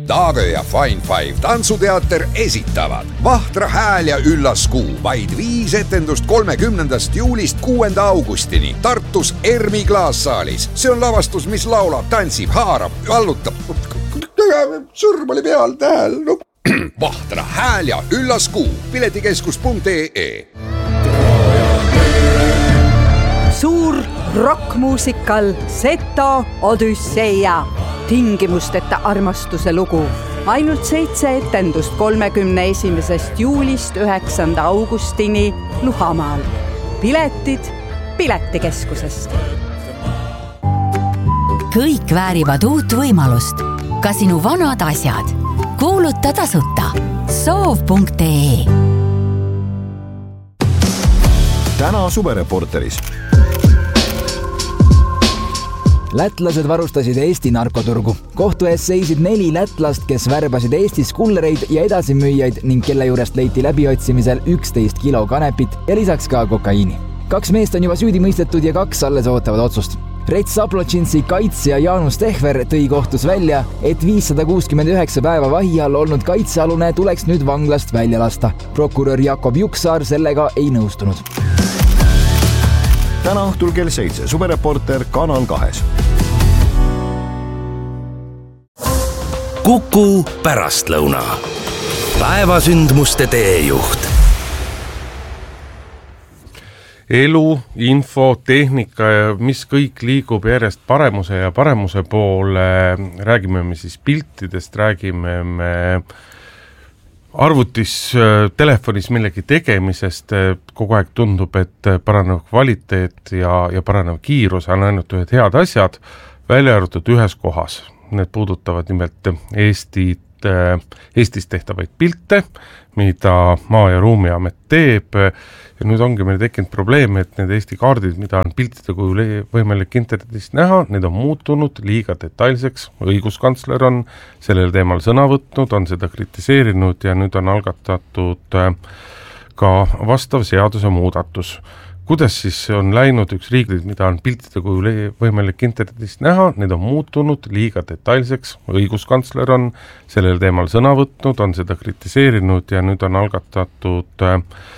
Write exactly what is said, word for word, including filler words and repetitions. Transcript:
Taagö ja Fine Five tantsuteater esitavad Vahtra hääl ja üllas kuu. Vaid viis etendust kolmekümnendast juulist kuuenda augustini Tartus Ermi klaassaalis. See on lavastus, mis laulab, tantsib, haarab, vallutab. Sõrm oli peal tähel. No. Vahtra hääl ja üllas kuu. piletikeskus punkt ee. Suur rockmuusikal Seto Odüsseia. Tingimusteta armastuse lugu. Ainult seitse etendust kolmekümne esimesest juulist üheksanda augustini Luhamaal. Piletid piletikeskusest. Kõik väärivad uut võimalust. Ka sinu vanad asjad. Kuuluta tasuta. soov punkt ee. Täna Suvereporteris. Lätlased varustasid Eesti narkoturgu. Kohtu ees seisid neli lätlast, kes värbasid Eestis kullereid ja edasimüüjaid ning kelle juurest leiti läbiotsimisel üksteist kilo kanepit ja lisaks ka kokaiini. Kaks meest on juba süüdi mõistetud ja kaks alles ootavad otsust. Rets Saplotšinsi kaitsja Jaanus Tehver tõi kohtus välja, et viissada kuuskümmend üheksa päeva vahi all olnud kaitsealune tuleks nüüd vanglast välja lasta. Prokurör Jakob Juksaar sellega ei nõustunud. Täna õhtul kell seitse Suvereporter Kanal kahes. Kuku pärastlõuna. Päevasündmuste teejuht. Elu, info, tehnika ja mis kõik liigub järjest paremuse ja paremuse poole. Räägime me siis piltidest, räägime me arvutis, telefonis millegi tegemisest. Kogu aeg tundub, et paranev kvaliteet ja, ja paranev kiirus on ainult ühed head asjad, välja arvatud ühes kohas. Need puudutavad nimelt Eestit, Eestis tehtavaid pilte, mida Maa- ja Ruumiamet teeb. Ja nüüd ongi meil tekkinud probleem, et need Eesti kaardid, mida on piltide kujul võimalik internetist näha, need on muutunud liiga detailseks. Õiguskantsler on sellel teemal sõna võtnud, on seda kritiseerinud ja nüüd on algatatud ka vastav seaduse muudatus. Kuidas siis on läinud üks riiglid, mida on piltide kujul võimalik internetist näha, need on muutunud liiga detailseks. Õiguskantsler on sellel teemal sõna võtnud, on seda kritiseerinud ja nüüd on algatatud